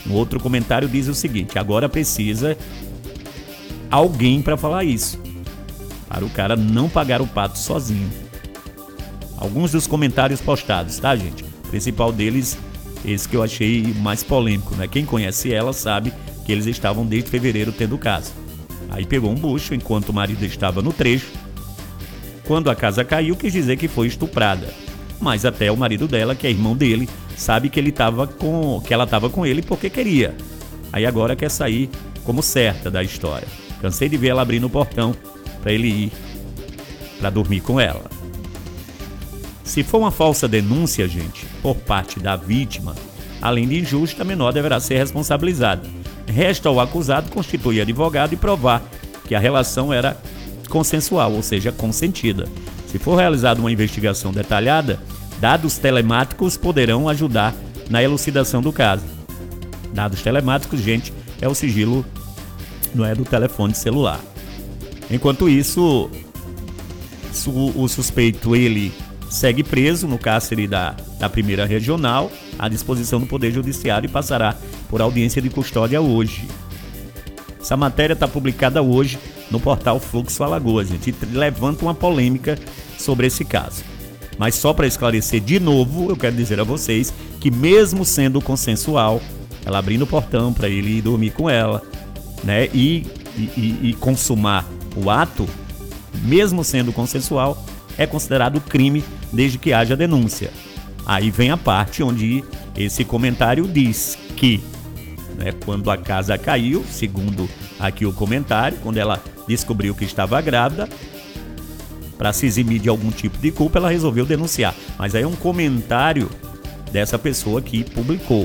Um outro comentário diz o seguinte: agora precisa alguém para falar isso, para o cara não pagar o pato sozinho. Alguns dos comentários postados, tá, gente? O principal deles, esse que eu achei mais polêmico, né? Quem conhece ela sabe que eles estavam desde fevereiro tendo caso. Aí pegou um bucho enquanto o marido estava no trecho. Quando a casa caiu, quis dizer que foi estuprada. Mas até o marido dela, que é irmão dele, sabe que ela estava com ele porque queria. Aí agora quer sair como certa da história. Cansei de ver ela abrindo o portão para ele ir para dormir com ela. Se for uma falsa denúncia, gente, por parte da vítima, além de injusta, a menor deverá ser responsabilizada. Resta ao acusado constituir advogado e provar que a relação era consensual, ou seja, consentida. Se for realizada uma investigação detalhada, dados telemáticos poderão ajudar na elucidação do caso. Dados telemáticos, gente, é o sigilo, não é do telefone celular. Enquanto isso, o suspeito, ele segue preso no cárcere da Primeira Regional, à disposição do Poder Judiciário, e passará por audiência de custódia hoje. Essa matéria está publicada hoje no portal Fluxo Alagoas, gente, e levanta uma polêmica sobre esse caso. Mas só para esclarecer de novo, eu quero dizer a vocês que mesmo sendo consensual, ela abrindo o portão para ele ir dormir com ela, né, e consumar o ato, mesmo sendo consensual, é considerado crime desde que haja denúncia. Aí vem a parte onde esse comentário diz que, né, quando a casa caiu, segundo aqui o comentário, quando ela descobriu que estava grávida, para se eximir de algum tipo de culpa, ela resolveu denunciar. Mas aí é um comentário dessa pessoa que publicou.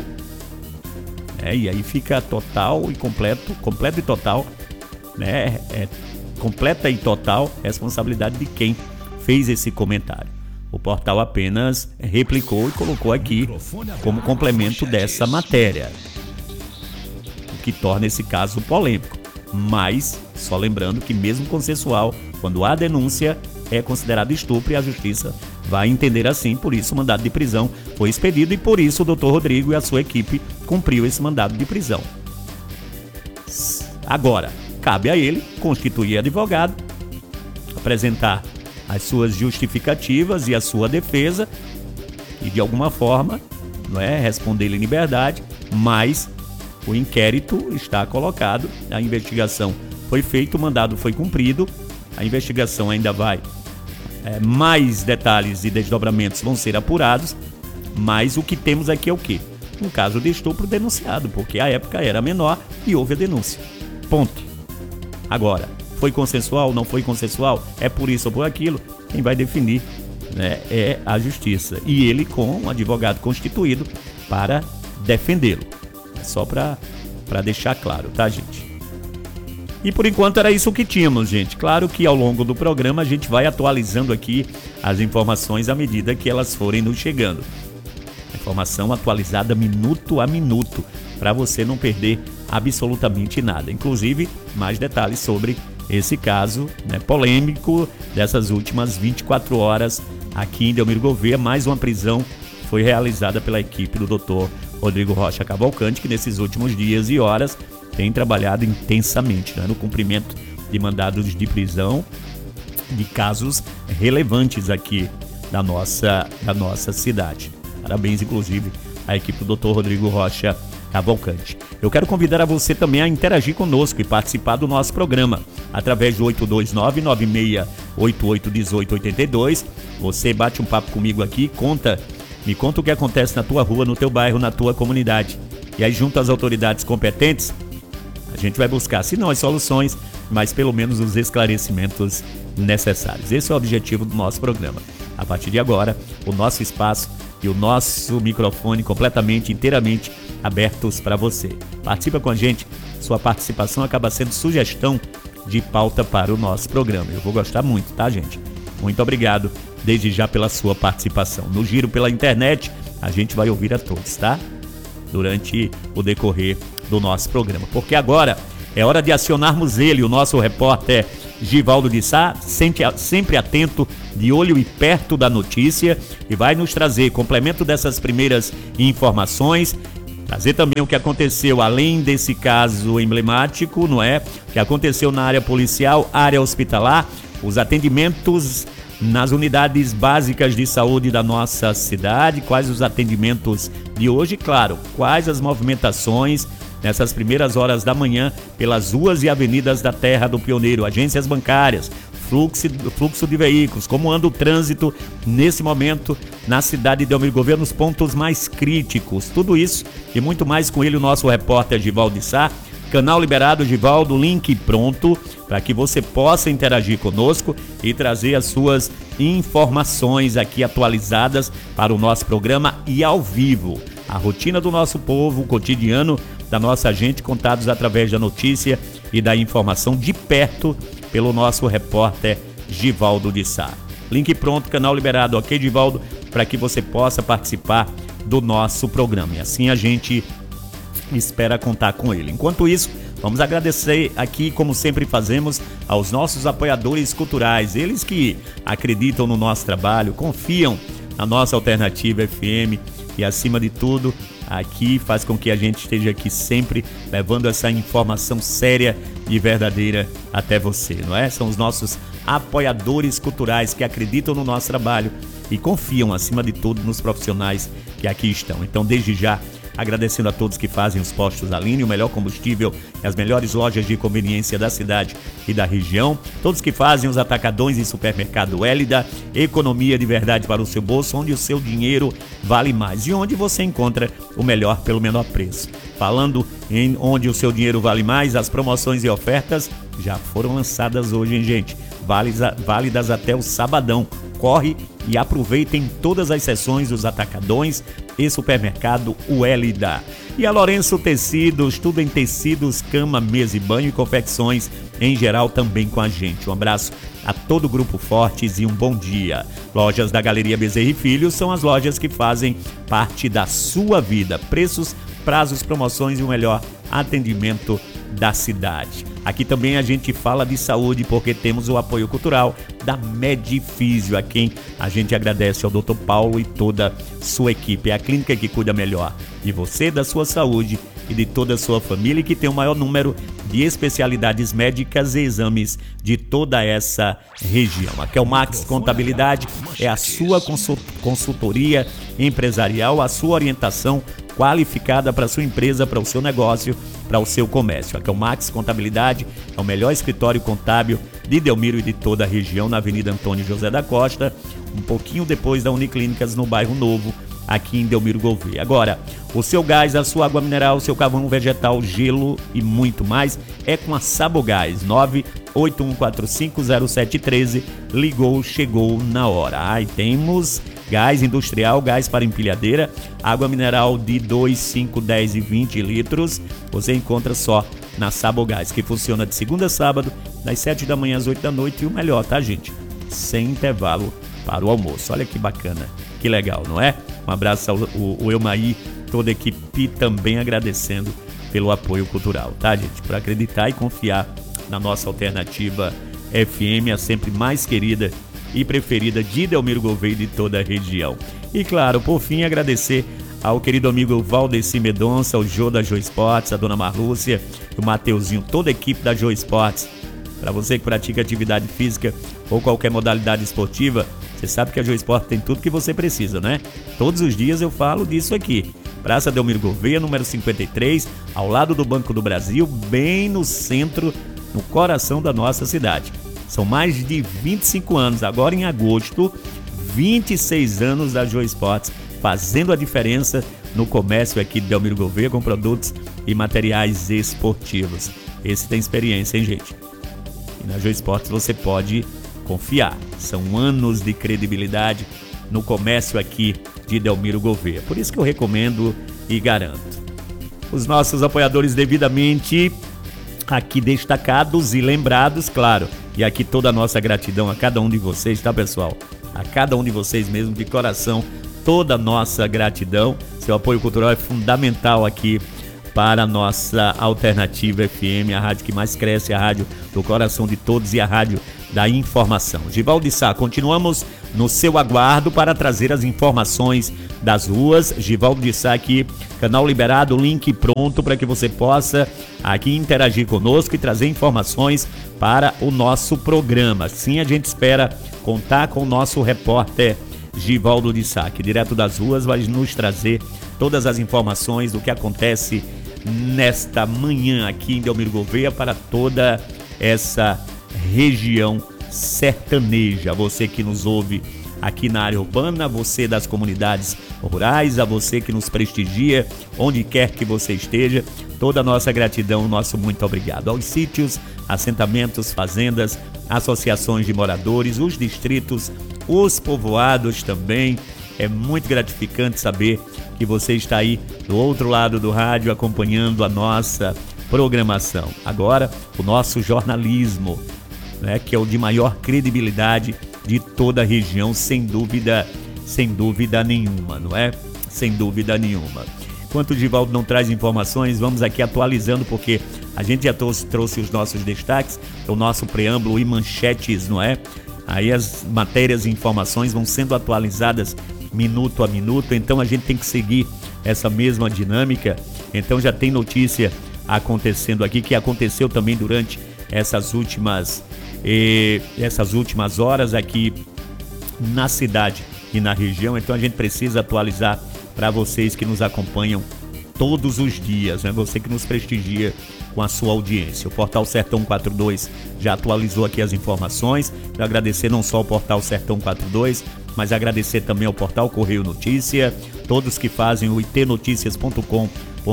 E aí fica total e completo e total, né? Completa e total responsabilidade de quem fez esse comentário. O portal apenas replicou e colocou aqui como complemento dessa matéria, o que torna esse caso polêmico. Mas, só lembrando que mesmo consensual, quando há denúncia, é considerado estupro e a justiça vai entender assim. Por isso o mandado de prisão foi expedido e por isso o Dr. Rodrigo e a sua equipe cumpriu esse mandado de prisão. Agora, cabe a ele constituir advogado, apresentar as suas justificativas e a sua defesa e de alguma forma, não é, responder em liberdade, mas o inquérito está colocado, a investigação foi feita, o mandado foi cumprido, a investigação ainda vai, mais detalhes e desdobramentos vão ser apurados, mas o que temos aqui é o quê? Um caso de estupro denunciado, porque a época era menor e houve a denúncia. Ponto. Agora, foi consensual, não foi consensual, é por isso ou por aquilo, quem vai definir, né, é a justiça. E ele com um advogado constituído para defendê-lo. É só para deixar claro, tá, gente? E por enquanto era isso que tínhamos, gente. Claro que ao longo do programa a gente vai atualizando aqui as informações à medida que elas forem nos chegando. Informação atualizada minuto a minuto, para você não perder absolutamente nada. Inclusive, mais detalhes sobre esse caso, né, polêmico dessas últimas 24 horas aqui em Delmiro Gouveia. Mais uma prisão foi realizada pela equipe do Dr. Rodrigo Rocha Cavalcante, que nesses últimos dias e horas tem trabalhado intensamente, né, no cumprimento de mandados de prisão de casos relevantes aqui da nossa cidade. Parabéns, inclusive, à equipe do Dr. Rodrigo Rocha Cavalcante. Eu quero convidar a você também a interagir conosco e participar do nosso programa através do 829-9688-1882. Você bate um papo comigo aqui, me conta o que acontece na tua rua, no teu bairro, na tua comunidade. E aí, junto às autoridades competentes, a gente vai buscar, se não as soluções, mas pelo menos os esclarecimentos necessários. Esse é o objetivo do nosso programa. A partir de agora, o nosso espaço e o nosso microfone completamente, inteiramente abertos para você. Participa com a gente, sua participação acaba sendo sugestão de pauta para o nosso programa. Eu vou gostar muito, tá, gente? Muito obrigado desde já pela sua participação. No giro pela internet, a gente vai ouvir a todos, tá? Durante o decorrer do nosso programa. Porque agora é hora de acionarmos ele, o nosso repórter Givaldo de Sá, sempre atento, de olho e perto da notícia, e vai nos trazer complemento dessas primeiras informações Trazer também o que aconteceu, além desse caso emblemático, não é? O que aconteceu na área policial, área hospitalar, os atendimentos nas unidades básicas de saúde da nossa cidade, quais os atendimentos de hoje, claro, quais as movimentações nessas primeiras horas da manhã pelas ruas e avenidas da Terra do Pioneiro, agências bancárias, fluxo de veículos, como anda o trânsito nesse momento na cidade de Delmiro Gouveia, nos pontos mais críticos. Tudo isso e muito mais com ele, o nosso repórter Givaldo de Sá. Canal liberado, Givaldo, link pronto para que você possa interagir conosco e trazer as suas informações aqui atualizadas para o nosso programa e ao vivo. A rotina do nosso povo, o cotidiano da nossa gente, contados através da notícia e da informação de perto pelo nosso repórter Givaldo de Sá. Link pronto, canal liberado, ok, Givaldo, para que você possa participar do nosso programa. E assim a gente espera contar com ele. Enquanto isso, vamos agradecer aqui, como sempre fazemos, aos nossos apoiadores culturais, eles que acreditam no nosso trabalho, confiam na nossa Alternativa FM e, acima de tudo, aqui faz com que a gente esteja aqui sempre levando essa informação séria e verdadeira até você, não é? São os nossos apoiadores culturais que acreditam no nosso trabalho e confiam, acima de tudo, nos profissionais que aqui estão. Então, desde já, agradecendo a todos que fazem os postos Aline, o melhor combustível e as melhores lojas de conveniência da cidade e da região. Todos que fazem os atacadões e supermercado Hélida, economia de verdade para o seu bolso, onde o seu dinheiro vale mais e onde você encontra o melhor pelo menor preço. Falando em onde o seu dinheiro vale mais, as promoções e ofertas já foram lançadas hoje, hein, gente? Válidas até o sabadão. Corre e aproveitem todas as sessões dos atacadões e supermercado Hélida. E a Lourenço Tecidos, tudo em tecidos, cama, mesa e banho e confecções em geral também com a gente. Um abraço a todo o Grupo Fortes e um bom dia. Lojas da Galeria Bezerra e Filhos são as lojas que fazem parte da sua vida. Preços, prazos, promoções e o melhor atendimento da cidade. Aqui também a gente fala de saúde porque temos o apoio cultural da Medifísio, a quem a gente agradece ao Dr. Paulo e toda sua equipe. É a clínica que cuida melhor de você, da sua saúde e de toda a sua família, e que tem o maior número de especialidades médicas e exames de toda essa região. A Kelmax Contabilidade é a sua consultoria empresarial, a sua orientação qualificada para a sua empresa, para o seu negócio, para o seu comércio. A Kelmax Contabilidade é o melhor escritório contábil de Delmiro e de toda a região, na Avenida Antônio José da Costa, um pouquinho depois da Uniclínicas, no bairro Novo, aqui em Delmiro Gouveia. Agora, o seu gás, a sua água mineral, o seu carvão vegetal, gelo e muito mais é com a Sabogás. 981450713. Ligou, chegou na hora. E temos gás industrial, gás para empilhadeira, água mineral de 2, 5, 10 e 20 litros. Você encontra só na Sabogás, que funciona de segunda a sábado, das 7 da manhã às 8 da noite. E o melhor, tá, gente? Sem intervalo para o almoço. Olha que bacana, que legal, não é? Um abraço ao Elmaí, toda a equipe também agradecendo pelo apoio cultural, tá, gente? Por acreditar e confiar na nossa Alternativa FM, a sempre mais querida e preferida de Delmiro Gouveia e de toda a região. E claro, por fim, agradecer ao querido amigo Valdeci Medonça, ao Jô da Jô Esportes, a dona Marlúcia, o Mateuzinho, toda a equipe da Jô Esportes. Para você que pratica atividade física ou qualquer modalidade esportiva, você sabe que a Jô Esportes tem tudo que você precisa, né? Todos os dias eu falo disso aqui. Praça Delmiro Gouveia, número 53, ao lado do Banco do Brasil, bem no centro, no coração da nossa cidade. São mais de 25 anos, agora em agosto, 26 anos da Jô Esportes, fazendo a diferença no comércio aqui de Delmiro Gouveia com produtos e materiais esportivos. Esse tem experiência, hein, gente? E na Jô Esportes você pode confiar. São anos de credibilidade no comércio aqui de Delmiro Gouveia. Por isso que eu recomendo e garanto. Os nossos apoiadores devidamente aqui destacados e lembrados, claro. E aqui toda a nossa gratidão a cada um de vocês, tá, pessoal? A cada um de vocês mesmo, de coração, toda a nossa gratidão. Seu apoio cultural é fundamental aqui para a nossa Alternativa FM, a rádio que mais cresce, a rádio do coração de todos e a rádio da informação. Givaldo de Sá, continuamos no seu aguardo para trazer as informações das ruas. Givaldo de Sá aqui, canal liberado, link pronto para que você possa aqui interagir conosco e trazer informações para o nosso programa. Sim, a gente espera contar com o nosso repórter Givaldo de Sá, que direto das ruas vai nos trazer todas as informações do que acontece nesta manhã aqui em Delmiro Gouveia para toda essa região sertaneja. Você que nos ouve aqui na área urbana, você das comunidades rurais, a você que nos prestigia, onde quer que você esteja, toda a nossa gratidão, nosso muito obrigado. Aos sítios, assentamentos, fazendas, associações de moradores, os distritos, os povoados também. É muito gratificante saber que você está aí do outro lado do rádio acompanhando a nossa programação. Agora, o nosso jornalismo, né, que é o de maior credibilidade de toda a região, sem dúvida nenhuma, não é? Sem dúvida nenhuma. Enquanto o Givaldo não traz informações, vamos aqui atualizando, porque a gente já trouxe os nossos destaques, o nosso preâmbulo e manchetes, não é? Aí as matérias e informações vão sendo atualizadas minuto a minuto, então a gente tem que seguir essa mesma dinâmica. Então já tem notícia acontecendo aqui, que aconteceu também durante essas últimas horas aqui na cidade e na região. Então a gente precisa atualizar para vocês que nos acompanham todos os dias, né? Você que nos prestigia com a sua audiência. O Portal Sertão 42 já atualizou aqui as informações. Quero agradecer não só ao Portal Sertão 42, mas agradecer também ao Portal Correio Notícia, todos que fazem o itnoticias.com.br,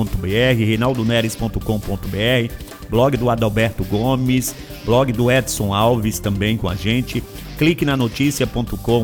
reinaldoneres.com.br, blog do Adalberto Gomes, blog do Edson Alves também com a gente, clique na noticia.com.br,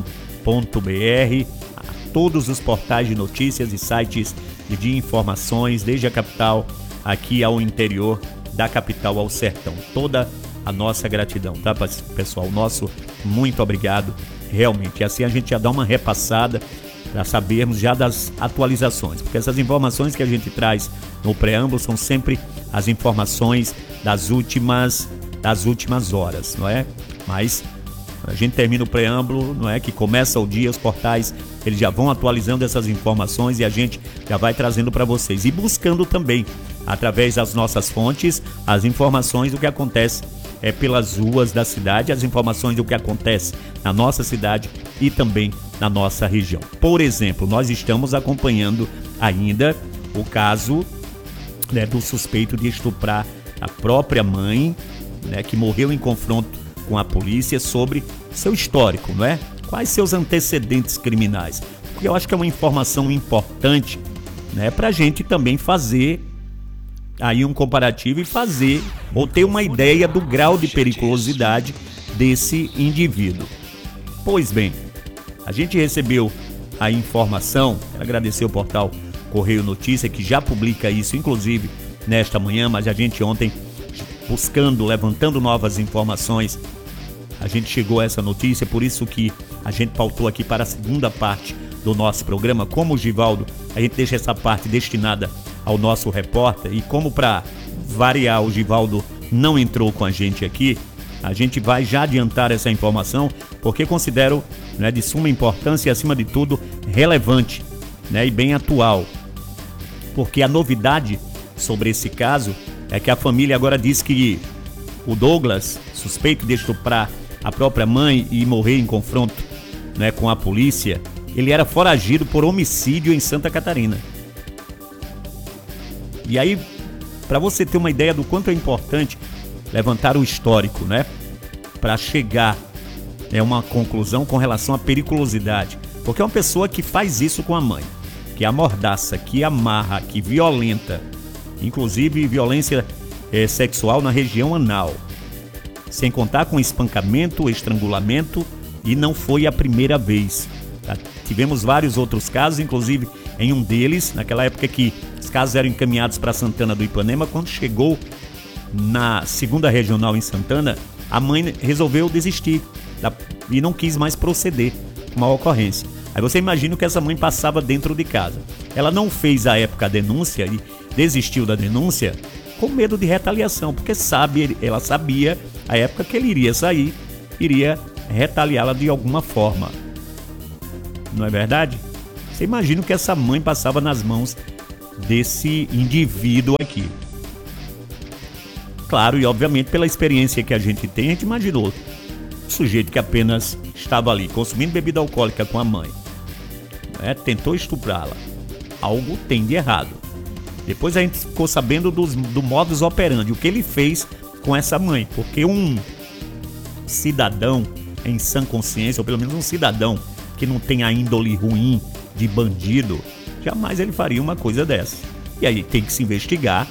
todos os portais de notícias e sites de informações, desde a capital aqui ao interior, da capital ao sertão. Toda a nossa gratidão, tá, pessoal? Nosso muito obrigado, realmente. E assim a gente já dá uma repassada para sabermos já das atualizações, porque essas informações que a gente traz no preâmbulo são sempre as informações das últimas horas, não é? Mas a gente termina o preâmbulo, não é? Que começa o dia, os portais eles já vão atualizando essas informações e a gente já vai trazendo para vocês e buscando também, através das nossas fontes, as informações do que acontece pelas ruas da cidade, as informações do que acontece na nossa cidade e também na nossa região. Por exemplo, nós estamos acompanhando ainda o caso, né, do suspeito de estuprar a própria mãe, né, que morreu em confronto com a polícia, sobre seu histórico, não é? Quais seus antecedentes criminais? Porque eu acho que é uma informação importante, né, para a gente também fazer aí um comparativo e fazer ou ter uma ideia do grau de periculosidade desse indivíduo. Pois bem, a gente recebeu a informação, quero agradecer o portal Correio Notícia, que já publica isso, inclusive nesta manhã, mas a gente ontem, buscando, levantando novas informações, a gente chegou a essa notícia, por isso que a gente pautou aqui para a segunda parte do nosso programa. Como o Givaldo, a gente deixa essa parte destinada ao nosso repórter, e como para variar o Givaldo não entrou com a gente aqui, a gente vai já adiantar essa informação, porque considero, né, de suma importância e, acima de tudo, relevante, né, e bem atual. Porque a novidade sobre esse caso é que a família agora diz que o Douglas, suspeito de estuprar a própria mãe e morrer em confronto, né, com a polícia, ele era foragido por homicídio em Santa Catarina. E aí, para você ter uma ideia do quanto é importante levantar o histórico, né, para chegar a uma conclusão com relação à periculosidade. Porque é uma pessoa que faz isso com a mãe, que amordaça, que amarra, que violenta, inclusive violência sexual na região anal, sem contar com espancamento, estrangulamento, e não foi a primeira vez. Tá? Tivemos vários outros casos, inclusive em um deles, naquela época que os casos eram encaminhados para Santana do Ipanema, quando chegou na 2ª Regional em Santana, a mãe resolveu desistir e não quis mais proceder com a ocorrência. Aí você imagina o que essa mãe passava dentro de casa. Ela não fez à época a denúncia e desistiu da denúncia com medo de retaliação, porque ela sabia à época que ele iria sair, iria retaliá-la de alguma forma. Não é verdade? Você imagina o que essa mãe passava nas mãos desse indivíduo aqui. Claro, e obviamente pela experiência que a gente tem, a gente imaginou o sujeito que apenas estava ali consumindo bebida alcoólica com a mãe, tentou estuprá-la. Algo tem de errado. Depois a gente ficou sabendo do modus operandi, o que ele fez com essa mãe, porque um cidadão em sã consciência, ou pelo menos um cidadão que não tem a índole ruim de bandido, jamais ele faria uma coisa dessa. E aí tem que se investigar,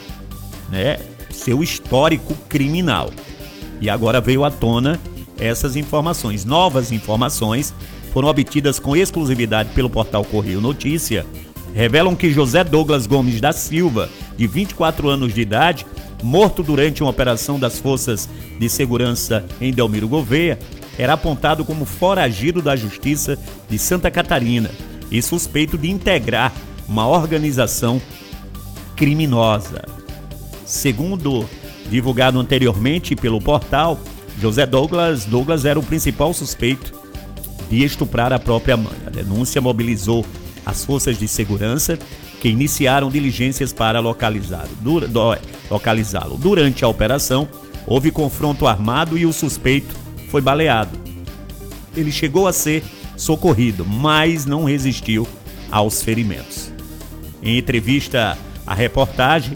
seu histórico criminal. E agora veio à tona essas informações. Novas informações foram obtidas com exclusividade pelo portal Correio Notícia, revelam que José Douglas Gomes da Silva, de 24 anos de idade, morto durante uma operação das Forças de Segurança em Delmiro Gouveia, era apontado como foragido da Justiça de Santa Catarina e suspeito de integrar uma organização criminosa. Segundo divulgado anteriormente pelo portal, José Douglas era o principal suspeito de estuprar a própria mãe. A denúncia mobilizou as forças de segurança, que iniciaram diligências para localizá-lo. Durante a operação, houve confronto armado e o suspeito foi baleado. Ele chegou a ser socorrido, mas não resistiu aos ferimentos. Em entrevista à reportagem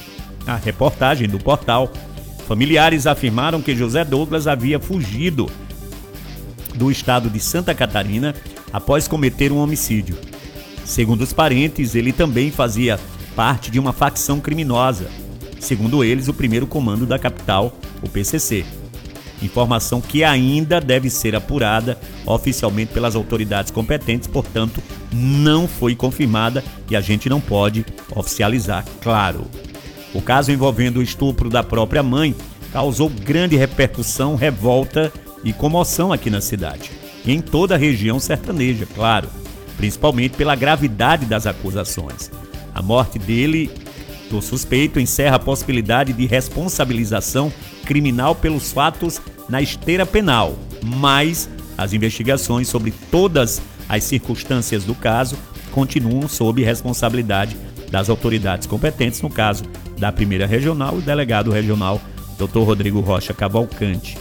do portal, familiares afirmaram que José Douglas havia fugido do estado de Santa Catarina após cometer um homicídio. Segundo os parentes, ele também fazia parte de uma facção criminosa, segundo eles, o primeiro comando da capital, o PCC. Informação que ainda deve ser apurada oficialmente pelas autoridades competentes, portanto, não foi confirmada e a gente não pode oficializar, claro. O caso envolvendo o estupro da própria mãe causou grande repercussão, revolta e comoção aqui na cidade, e em toda a região sertaneja, claro, principalmente pela gravidade das acusações. A morte do suspeito, encerra a possibilidade de responsabilização criminal pelos fatos na esteira penal, mas as investigações sobre todas as circunstâncias do caso continuam sob responsabilidade das autoridades competentes, no caso da Primeira Regional e delegado regional Dr. Rodrigo Rocha Cavalcante.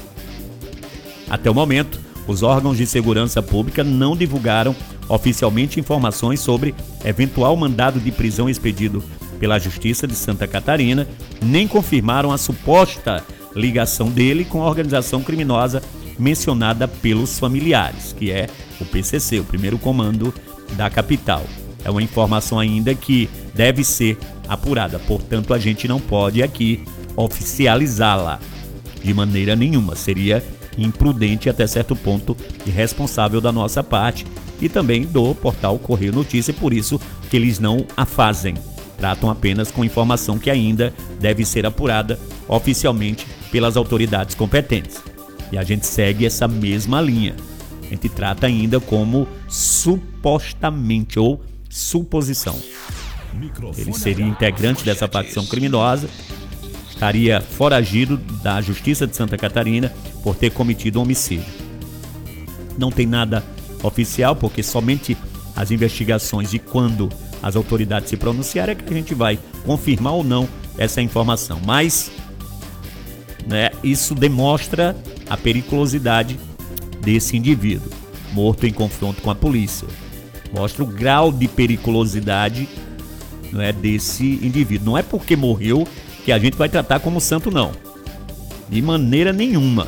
Até o momento, os órgãos de segurança pública não divulgaram oficialmente informações sobre eventual mandado de prisão expedido pela Justiça de Santa Catarina, nem confirmaram a suposta ligação dele com a organização criminosa mencionada pelos familiares, que é o PCC, o primeiro comando da capital. É uma informação ainda que deve ser apurada, portanto a gente não pode aqui oficializá-la de maneira nenhuma. Seria imprudente até certo ponto, irresponsável da nossa parte e também do portal Correio Notícia, por isso que eles não a fazem. Tratam apenas com informação que ainda deve ser apurada oficialmente pelas autoridades competentes. E a gente segue essa mesma linha. A gente trata ainda como supostamente ou suposição. Ele seria integrante dessa facção criminosa, estaria foragido da Justiça de Santa Catarina por ter cometido um homicídio. Não tem nada oficial, porque somente as investigações e quando as autoridades se pronunciarem é que a gente vai confirmar ou não essa informação. Mas isso demonstra a periculosidade desse indivíduo, morto em confronto com a polícia. Mostra o grau de periculosidade desse indivíduo. Não é porque morreu que a gente vai tratar como santo, não. De maneira nenhuma.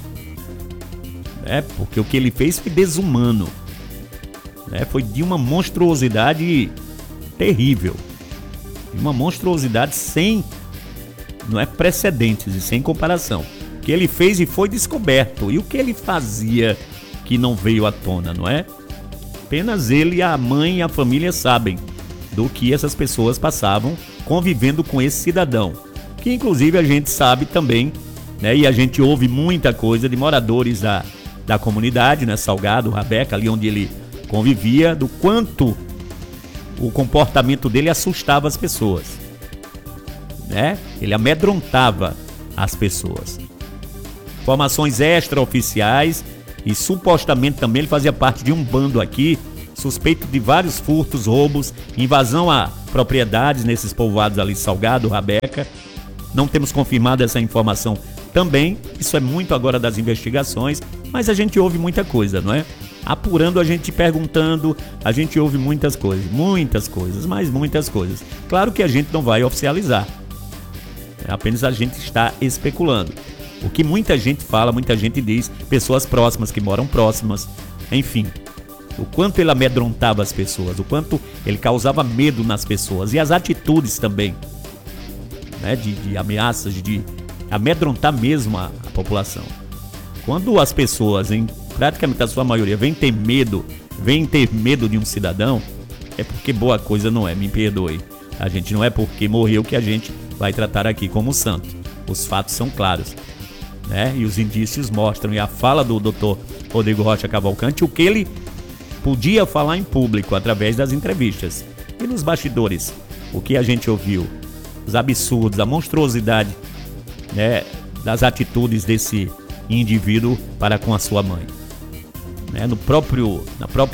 Porque o que ele fez foi desumano. Foi de uma monstruosidade terrível. De uma monstruosidade sem precedentes e sem comparação. O que ele fez e foi descoberto. E o que ele fazia que não veio à tona, não é? Apenas ele, a mãe e a família sabem do que essas pessoas passavam convivendo com esse cidadão, que inclusive a gente sabe também, e a gente ouve muita coisa de moradores da comunidade, Salgado, Rabeca, ali onde ele convivia, do quanto o comportamento dele assustava as pessoas, né? Ele amedrontava as pessoas. Informações extraoficiais e supostamente também ele fazia parte de um bando aqui, suspeito de vários furtos, roubos, invasão a propriedades nesses povoados ali, Salgado, Rabeca. Não temos confirmado essa informação também, isso é muito agora das investigações, mas a gente ouve muita coisa, não é? Apurando, a gente perguntando, a gente ouve muitas coisas, mas muitas coisas. Claro que a gente não vai oficializar, apenas a gente está especulando. O que muita gente fala, muita gente diz, pessoas próximas que moram próximas, enfim. O quanto ele amedrontava as pessoas, o quanto ele causava medo nas pessoas e as atitudes também, né, de ameaças, de amedrontar mesmo a população. Quando as pessoas, em praticamente a sua maioria, vêm ter medo de um cidadão, é porque boa coisa não é, me perdoe. A gente não é porque morreu que a gente vai tratar aqui como santo. Os fatos são claros, né? E os indícios mostram, e a fala do Dr. Rodrigo Rocha Cavalcante, o que ele podia falar em público através das entrevistas. E nos bastidores, o que a gente ouviu, os absurdos, a monstruosidade, né, das atitudes desse indivíduo para com a sua mãe, né? No próprio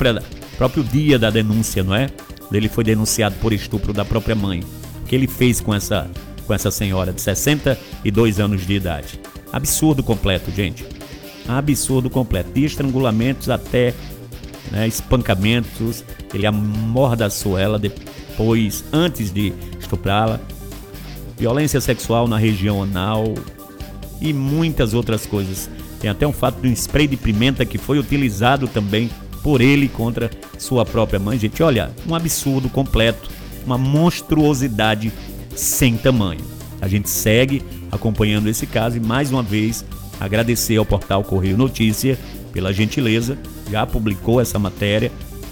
dia da denúncia, não é? Ele foi denunciado por estupro da própria mãe. O que ele fez com essa senhora de 62 anos de idade? Absurdo completo, gente. Absurdo completo. De estrangulamentos até, né, espancamentos. Ele amordaçou ela depois, antes de estuprá-la. Violência sexual na região anal e muitas outras coisas. Tem até um fato de um spray de pimenta que foi utilizado também por ele contra sua própria mãe. Gente, olha, um absurdo completo, uma monstruosidade sem tamanho. A gente segue acompanhando esse caso e mais uma vez agradecer ao portal Correio Notícia pela gentileza, já publicou essa matéria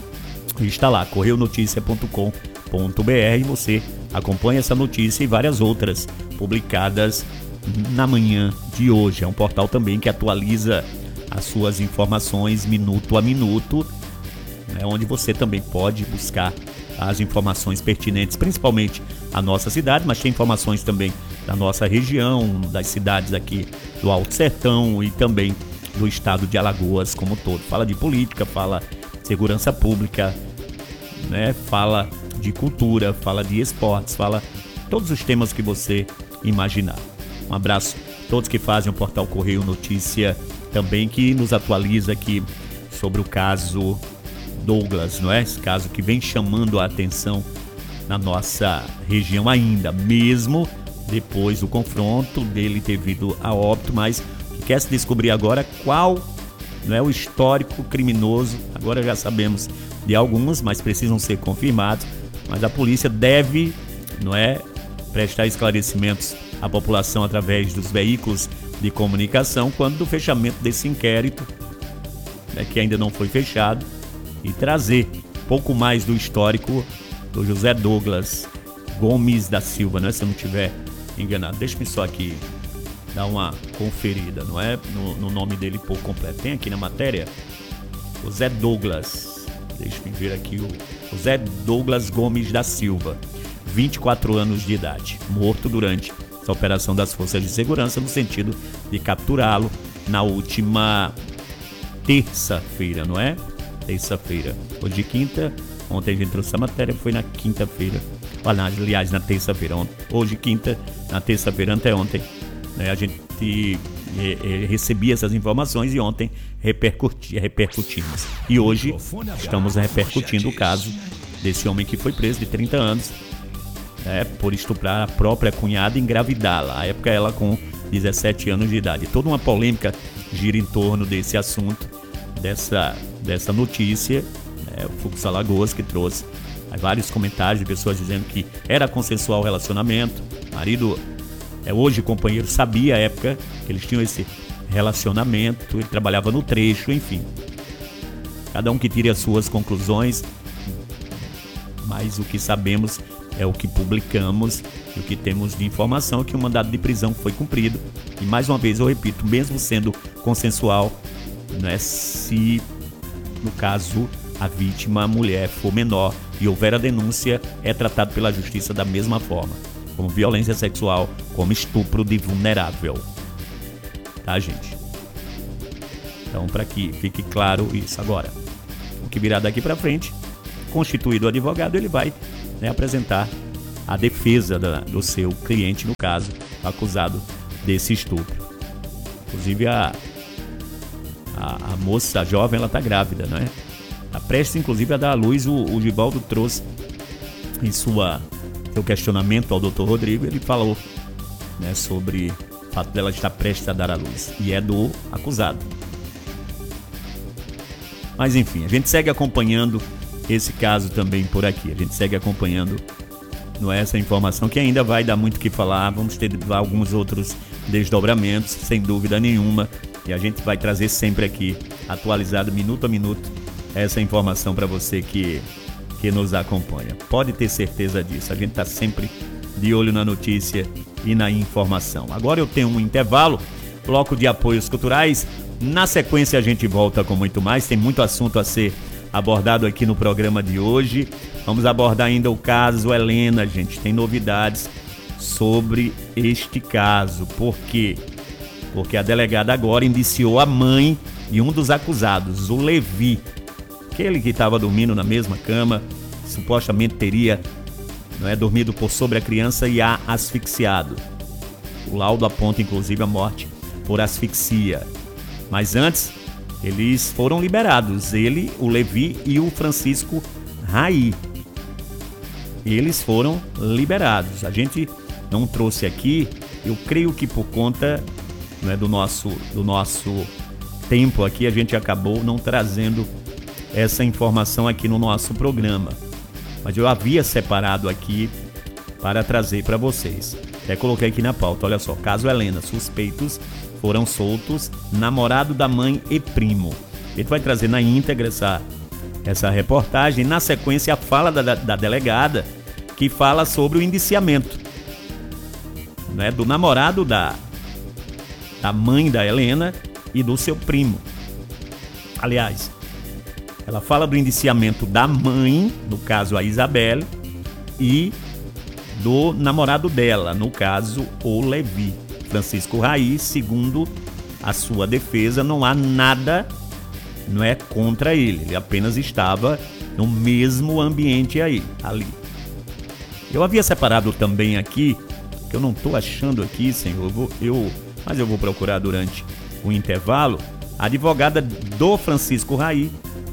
e está lá, correionoticia.com.br, e você acompanha essa notícia e várias outras publicadas na manhã de hoje. É um portal também que atualiza as suas informações minuto a minuto, né, onde você também pode buscar as informações pertinentes, principalmente a nossa cidade, mas tem informações também da nossa região, das cidades aqui do Alto Sertão e também do estado de Alagoas como um todo. Fala de política, fala de segurança pública, né, fala de cultura, fala de esportes, fala todos os temas que você imaginar. Um abraço a todos que fazem o portal Correio Notícia também, que nos atualiza aqui sobre o caso Douglas, não é? Esse caso que vem chamando a atenção na nossa região ainda, mesmo depois do confronto dele ter vindo a óbito, mas quer se descobrir agora qual, não é, o histórico criminoso. Agora já sabemos de alguns, mas precisam ser confirmados, mas a polícia deve, não é, prestar esclarecimentos à população através dos veículos de comunicação quando do fechamento desse inquérito, né, que ainda não foi fechado, e trazer pouco mais do histórico do José Douglas Gomes da Silva, né, se eu não estiver enganado. Deixa-me só aqui dar uma conferida, não é, no nome dele por completo. Tem aqui na matéria o Zé Douglas, deixa-me ver aqui, o Zé Douglas Gomes da Silva, 24 anos de idade, morto durante essa operação das forças de segurança no sentido de capturá-lo na última terça-feira, não é? Terça-feira. Hoje quinta, ontem a gente trouxe essa matéria, foi na quinta-feira. Aliás, na terça-feira. Hoje quinta, na terça-feira, anteontem, né, a gente recebia essas informações e ontem repercutimos. E hoje estamos repercutindo o caso desse homem que foi preso de 30 anos, por estuprar a própria cunhada e engravidá-la. À época ela com 17 anos de idade. Toda uma polêmica gira em torno desse assunto, dessa notícia, o Fux Alagoas que trouxe vários comentários de pessoas dizendo que era consensual o relacionamento. O marido, hoje companheiro, sabia à época que eles tinham esse relacionamento, ele trabalhava no trecho, enfim. Cada um que tire as suas conclusões, mas o que sabemos é o que publicamos e o que temos de informação é que o mandado de prisão foi cumprido. E mais uma vez eu repito, mesmo sendo consensual, se no caso a vítima, a mulher, for menor e houver a denúncia, é tratado pela justiça da mesma forma, como violência sexual, como estupro de vulnerável. Tá, gente? Então, para que fique claro isso. Agora, o que virá daqui para frente, constituído o advogado, ele vai, né, apresentar a defesa do seu cliente, no caso, acusado desse estupro. Inclusive, a moça, a jovem, ela está grávida, né? Está prestes, inclusive, a dar à luz. O Givaldo trouxe em seu questionamento ao Dr. Rodrigo, ele falou, né, sobre o fato dela estar prestes a dar à luz, e é do acusado. Mas enfim, a gente segue acompanhando esse caso também por aqui, a gente segue acompanhando, não é, essa informação que ainda vai dar muito o que falar. Vamos ter alguns outros desdobramentos, sem dúvida nenhuma, e a gente vai trazer sempre aqui, atualizado minuto a minuto, essa informação para você que nos acompanha. Pode ter certeza disso, a gente está sempre de olho na notícia e na informação. Agora eu tenho um intervalo, bloco de apoios culturais. Na sequência a gente volta com muito mais, tem muito assunto a ser abordado aqui no programa de hoje. Vamos abordar ainda o caso Helena, gente. Tem novidades sobre este caso. Por quê? Porque a delegada agora indiciou a mãe de um dos acusados, o Levi. Aquele que estava dormindo na mesma cama, supostamente teria, não é, dormido por sobre a criança e a asfixiado. O laudo aponta, inclusive, a morte por asfixia. Mas antes, eles foram liberados. Ele, o Levi e o Francisco Raí. Eles foram liberados. A gente não trouxe aqui, eu creio que por conta, não é, do nosso tempo aqui, a gente acabou não trazendo essa informação aqui no nosso programa. Mas eu havia separado aqui para trazer para vocês. Até coloquei aqui na pauta, olha só. Caso Helena, suspeitos foram soltos, namorado da mãe e primo. A gente vai trazer na íntegra essa reportagem. Na sequência, a fala da delegada, que fala sobre o indiciamento, né, do namorado da mãe da Helena e do seu primo. Aliás, ela fala do indiciamento da mãe, no caso a Isabelle, e do namorado dela, no caso o Levi. Francisco Raí, segundo a sua defesa, não há nada, não é, contra ele. Ele apenas estava no mesmo ambiente ali. Eu havia separado também aqui, que eu não estou achando aqui, senhor, mas eu vou procurar durante o intervalo, a advogada do Francisco Raí,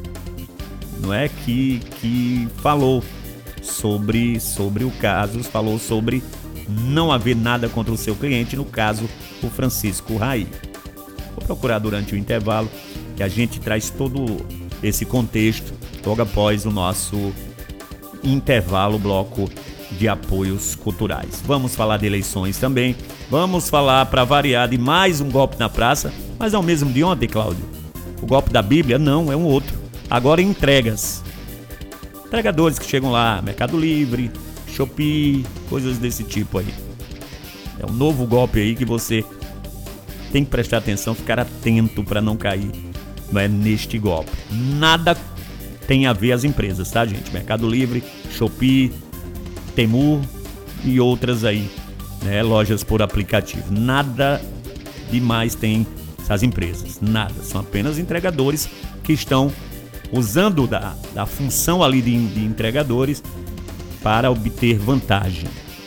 não é, que falou sobre o caso, falou sobre não haver nada contra o seu cliente, no caso, o Francisco Raí. Vou procurar durante o intervalo, que a gente traz todo esse contexto logo após o nosso intervalo, bloco de apoios culturais. Vamos falar de eleições também, vamos falar, para variar, de mais um golpe na praça, mas é o mesmo de ontem, Cláudio. O golpe da Bíblia? Não, é um outro. Agora entregas. Entregadores que chegam lá, Mercado Livre, Shopee, coisas desse tipo aí. É um novo golpe aí que você tem que prestar atenção, ficar atento para não cair, não é, neste golpe. Nada tem a ver as empresas, tá, gente? Mercado Livre, Shopee, Temu e outras aí, né, lojas por aplicativo. Nada demais tem essas empresas, nada. São apenas entregadores que estão usando da função ali de entregadores para obter vantagem.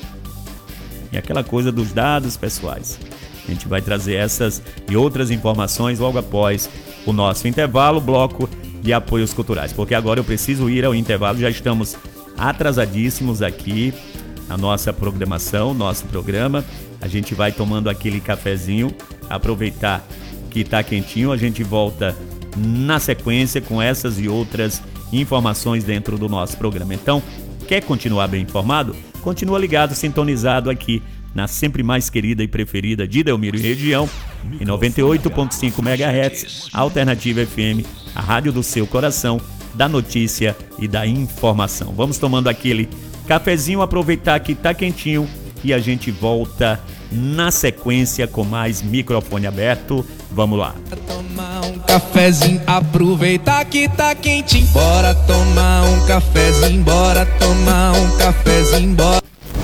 E aquela coisa dos dados pessoais. A gente vai trazer essas e outras informações logo após o nosso intervalo, bloco de apoios culturais. Porque agora eu preciso ir ao intervalo, já estamos atrasadíssimos aqui na nossa programação, nosso programa. A gente vai tomando aquele cafezinho, aproveitar que está quentinho, a gente volta na sequência com essas e outras informações dentro do nosso programa. Então, quer continuar bem informado? Continua ligado, sintonizado aqui na sempre mais querida e preferida de Delmiro e região, em 98.5 MHz, Alternativa FM, a rádio do seu coração, da notícia e da informação. Vamos tomando aquele cafezinho, aproveitar que tá quentinho e a gente volta na sequência com mais microfone aberto. Vamos lá. Tomar um cafezinho, aproveitar que tá quentinho. Bora tomar um cafezinho, bora tomar um cafezinho, bora.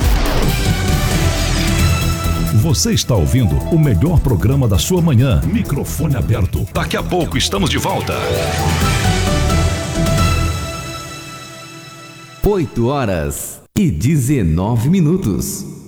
Você está ouvindo o melhor programa da sua manhã. Microfone aberto. Daqui a pouco estamos de volta. 8h19.